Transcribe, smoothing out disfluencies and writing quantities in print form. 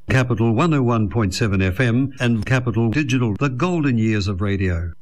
Capital 101.7 FM and Capital Digital, the golden years of radio.